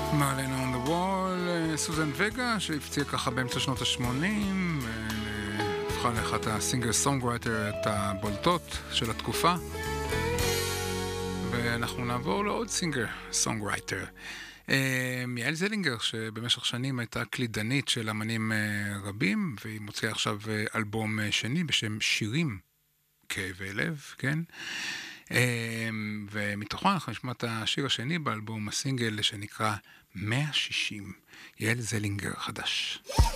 מעלינו on the wall, סוזן וגה, שהפציעה ככה באמצע שנות ה-80, הפכה לאחת הסינגר סונגרייטריות הבולטות של התקופה. ואנחנו נעבור לעוד סינגר סונגרייטר. יעל זלינגר, שבמשך שנים הייתה קלידנית של אמנים רבים, והיא מוציאה עכשיו אלבום שני בשם שירים כאבי לב, כן? ומתוכו אנחנו נשמע את השיר השני באלבום, הסינגל שנקרא 160, יעל זלינגר חדש.